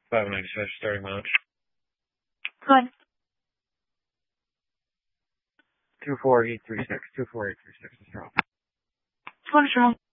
596 starting launch. Go ahead. 24836. 24836 is drop. What is wrong?